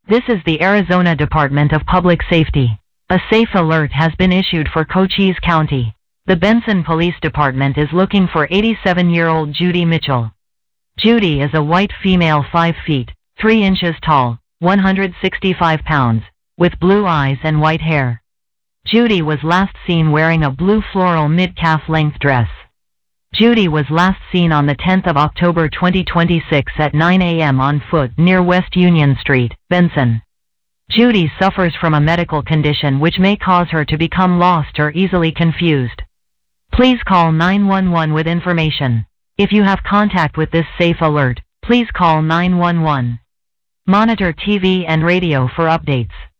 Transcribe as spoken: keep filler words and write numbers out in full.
This is the Arizona Department of Public Safety. A safe alert has been issued for Cochise County. The Benson Police Department is looking for eighty-seven-year-old Judy Mitchell. Judy is a white female five feet, three inches tall, one hundred sixty-five pounds, with blue eyes and white hair. Judy was last seen wearing a blue floral mid-calf length dress. Judy was last seen on the tenth of October twenty twenty-six at nine a m on foot near West Union Street, Benson. Judy suffers from a medical condition which may cause her to become lost or easily confused. Please call nine one one with information. If you have contact with this safe alert, please call nine one one. Monitor T V and radio for updates.